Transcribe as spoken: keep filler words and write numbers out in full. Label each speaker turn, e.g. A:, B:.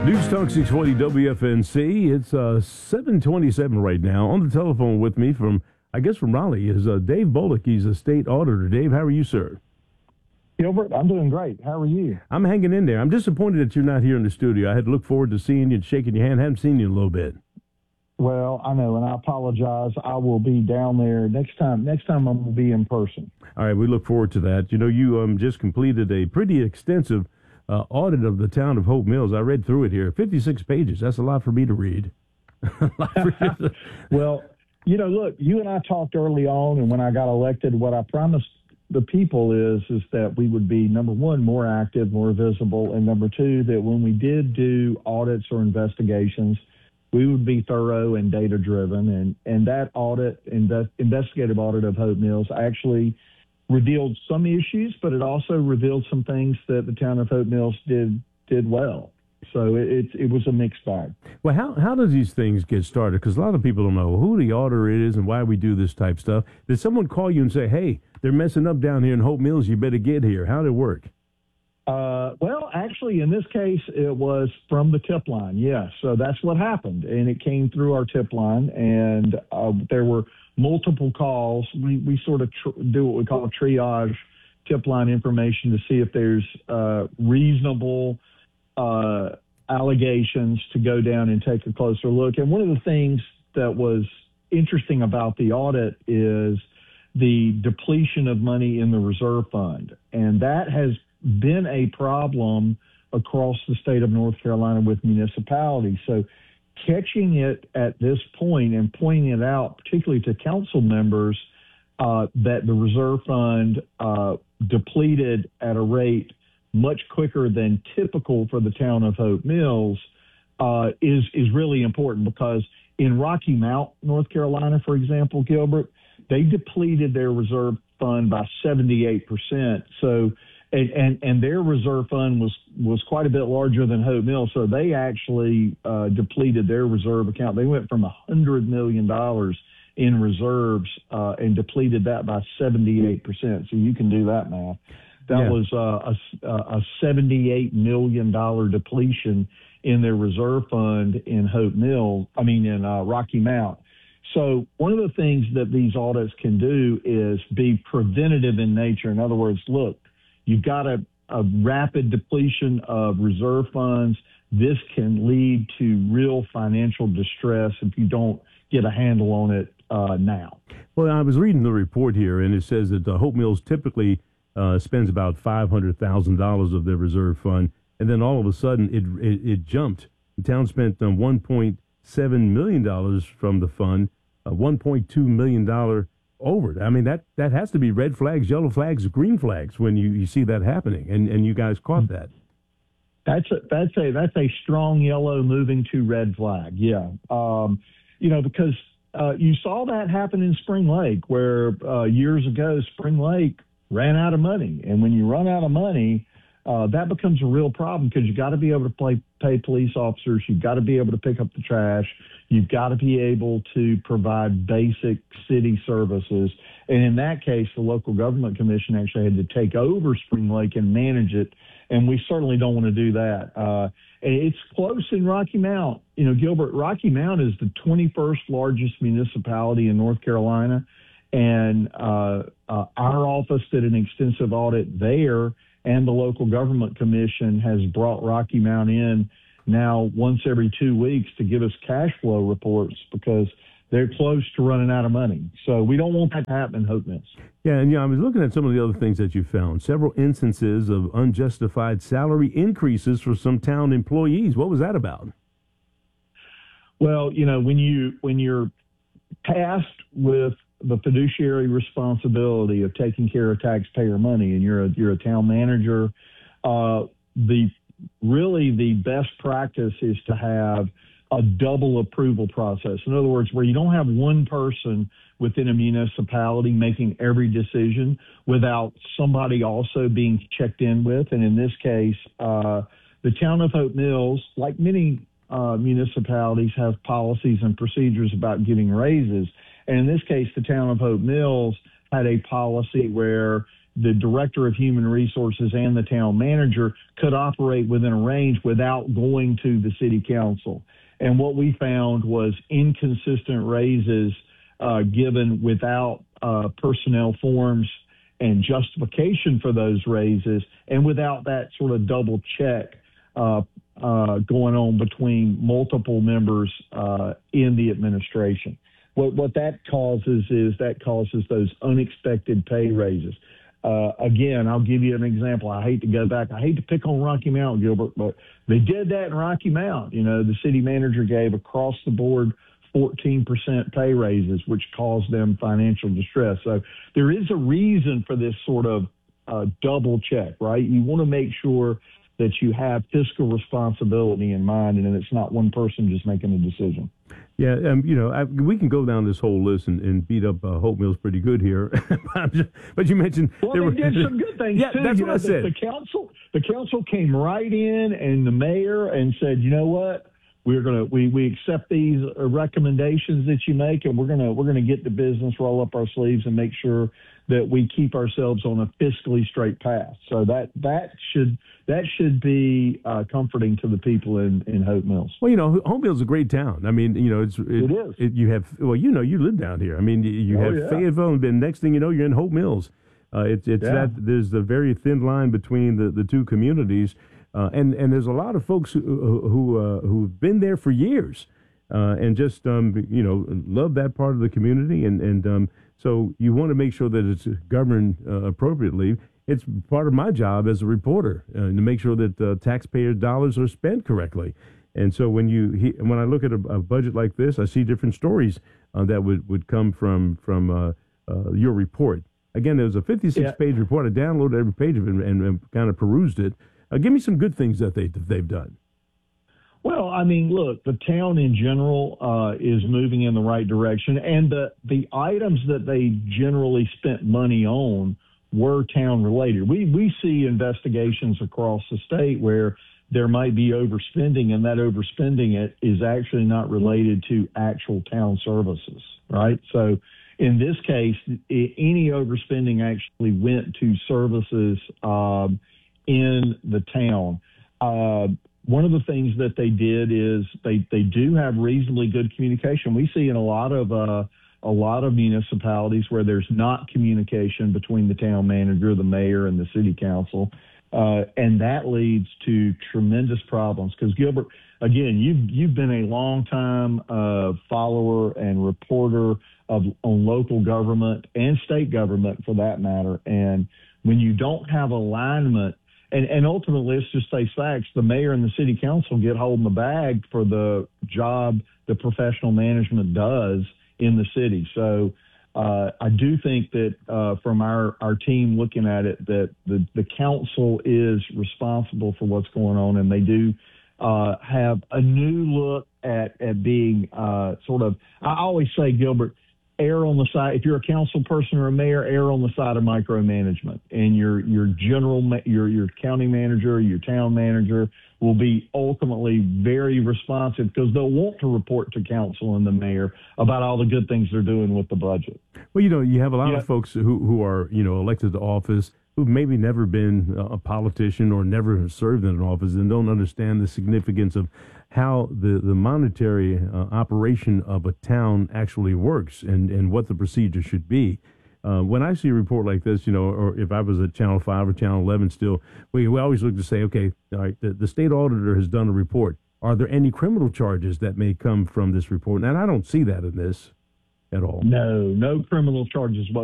A: News Talk six forty W F N C. It's uh, seven twenty-seven right now. On the telephone with me from, I guess from Raleigh, is uh, Dave Bullock. He's a state auditor. Dave, how are you, sir?
B: Gilbert, I'm doing great. How are you?
A: I'm hanging in there. I'm disappointed that you're not here in the studio. I had looked forward to seeing you and shaking your hand. Haven't seen you in a little bit.
B: Well, I know, and I apologize. I will be down there next time. Next time I'm going to be in person.
A: All right, we look forward to that. You know, you um, just completed a pretty extensive uh, audit of the town of Hope Mills. I read through it here. fifty-six pages. That's a lot for me to read.
B: Well, you know, look, you and I talked early on, and when I got elected, what I promised the people is is that we would be, number one, more active, more visible, and number two, that when we did do audits or investigations, we would be thorough and data-driven. And, and that audit, invest, investigative audit of Hope Mills actually revealed some issues, but it also revealed some things that the town of Hope Mills did did well. So it, it, it was a mixed bag.
A: Well, how, how does these things get started? Because a lot of people don't know who the auditor is and why we do this type stuff. Did someone call you and say, hey, they're messing up down here in Hope Mills, you better get here? How did it work?
B: Uh, well, actually, in this case, it was from the tip line. Yes. So that's what happened. And it came through our tip line, and uh, there were multiple calls. We, we sort of tr- do what we call triage tip line information to see if there's uh, reasonable uh, allegations to go down and take a closer look. And one of the things that was interesting about the audit is the depletion of money in the reserve fund. And that has been a problem across the state of North Carolina with municipalities. So catching it at this point and pointing it out, particularly to council members, uh, that the reserve fund uh, depleted at a rate much quicker than typical for the town of Hope Mills uh, is, is really important, because in Rocky Mount, North Carolina, for example, Gilbert, they depleted their reserve fund by seventy-eight percent. So And, and and their reserve fund was was quite a bit larger than Hope Mills, so they actually uh, depleted their reserve account. They went from one hundred million dollars in reserves uh, and depleted that by seventy-eight percent. So you can do that math. That
A: yeah.
B: was uh, a, a seventy-eight million dollars depletion in their reserve fund in Hope Mills, I mean in uh, Rocky Mount. So one of the things that these audits can do is be preventative in nature. In other words, look, you've got a, a rapid depletion of reserve funds. This can lead to real financial distress if you don't get a handle on it uh, now.
A: Well, I was reading the report here, and it says that uh, Hope Mills typically uh, spends about five hundred thousand dollars of their reserve fund, and then all of a sudden it it, it jumped. The town spent um, one point seven million dollars from the fund, uh, one point two million dollars over it. I mean, that, that has to be red flags, yellow flags, green flags when you, you see that happening, and, and you guys caught that.
B: That's a, that's a that's a strong yellow moving to red flag. Yeah, um, you know, because uh, you saw that happen in Spring Lake, where uh, years ago Spring Lake ran out of money, and when you run out of money, uh, that becomes a real problem, because you got to be able to play, pay police officers, you've got to be able to pick up the trash, you've got to be able to provide basic city services. And in that case, the local government commission actually had to take over Spring Lake and manage it. And we certainly don't want to do that. Uh, and it's close in Rocky Mount. You know, Gilbert, Rocky Mount is the twenty-first largest municipality in North Carolina. And uh, uh, our office did an extensive audit there, and the local government commission has brought Rocky Mount in now once every two weeks to give us cash flow reports, because they're close to running out of money. So we don't want that to happen in Hope Mills.
A: Yeah, and yeah, I was looking at some of the other things that you found. Several instances of unjustified salary increases for some town employees. What was that about?
B: Well, you know, when you when you're tasked with the fiduciary responsibility of taking care of taxpayer money, and you're a you're a town manager, uh, the really the best practice is to have a double approval process. In other words, where you don't have one person within a municipality making every decision without somebody also being checked in with. And in this case, uh, the town of Hope Mills, like many uh, municipalities, have policies and procedures about giving raises. And in this case, the town of Hope Mills had a policy where the director of human resources and the town manager could operate within a range without going to the city council. And what we found was inconsistent raises uh, given without uh, personnel forms and justification for those raises, and without that sort of double check uh, uh, going on between multiple members uh, in the administration. What, what that causes is that causes those unexpected pay raises. Uh, again, I'll give you an example. I hate to go back. I hate to pick on Rocky Mount, Gilbert, but they did that in Rocky Mount. You know, the city manager gave across the board fourteen percent pay raises, which caused them financial distress. So there is a reason for this sort of uh, double check, right? You want to make sure that you have fiscal responsibility in mind, and it's not one person just making a decision.
A: Yeah, um, you know, I, we can go down this whole list and, and beat up uh, Hope Mills pretty good here. But you mentioned
B: well,
A: there
B: they
A: were,
B: did some good things
A: yeah,
B: too.
A: that's
B: you
A: what
B: know,
A: I
B: the,
A: said.
B: The council, the council came right in, and the mayor, and said, you know what? We're gonna we, we accept these recommendations that you make, and we're gonna we're gonna get to business, roll up our sleeves, and make sure that we keep ourselves on a fiscally straight path. So that that should that should be uh, comforting to the people in, in Hope Mills.
A: Well, you know, Hope Mills is a great town. I mean, you know, it's it,
B: it is.
A: It, you have well, you know, you live down here. I mean, you, you
B: oh,
A: have
B: yeah.
A: Fayetteville, and then next thing you know, you're in Hope Mills. Uh, it's it's
B: yeah.
A: that there's a very thin line between the, the two communities. Uh, and, and there's a lot of folks who, who, uh, who've been there for years uh, and just, um, you know, love that part of the community. And, and um, so you want to make sure that it's governed uh, appropriately. It's part of my job as a reporter uh, to make sure that uh, taxpayer dollars are spent correctly. And so when you he, when I look at a, a budget like this, I see different stories uh, that would, would come from, from uh, uh, your report. Again, there was a fifty-six page yeah. report. I downloaded every page of it and, and, and kind of perused it. Uh, give me some good things that they, they've done.
B: Well, I mean, look, the town in general uh, is moving in the right direction, and the, the items that they generally spent money on were town related. We, we see investigations across the state where there might be overspending, and that overspending it is actually not related to actual town services, right? So in this case, it, any overspending actually went to services um, in the town. Uh, one of the things that they did is they, they do have reasonably good communication. We see in a lot of uh, a lot of municipalities where there's not communication between the town manager, the mayor, and the city council, uh, and that leads to tremendous problems. Because Gilbert, again, you've you've been a long time uh, follower and reporter of on local government and state government, for that matter, and when you don't have alignment. And, and ultimately, let's just face facts, the mayor and the city council get holding the bag for the job the professional management does in the city. So uh, I do think that uh, from our, our team looking at it, that the, the council is responsible for what's going on, and they do uh, have a new look at, at being uh, sort of, I always say, Gilbert, err on the side, if you're a council person or a mayor, err on the side of micromanagement. And your your general, your your county manager, your town manager will be ultimately very responsive, because they'll want to report to council and the mayor about all the good things they're doing with the budget.
A: Well, you know, you have a lot
B: yeah.
A: of folks who, who are, you know, elected to office who've maybe never been a politician or never served in an office and don't understand the significance of how the, the monetary uh, operation of a town actually works and, and what the procedure should be. Uh, when I see a report like this, you know, or if I was at Channel five or Channel eleven still, we, we always look to say, okay, all right, the, the state auditor has done a report. Are there any criminal charges that may come from this report? And I don't see that in this at all.
B: No, no criminal charges